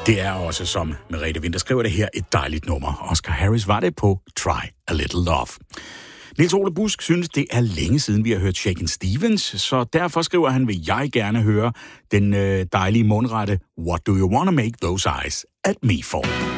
Det er også, som Merete Winther skriver det her, et dejligt nummer. Oscar Harris var det på Try a Little Love. Niels Ole Busk synes, det er længe siden, vi har hørt Shakin' Stevens, så derfor skriver han, vil jeg gerne høre den dejlige mundrette What do you wanna make those eyes at me for?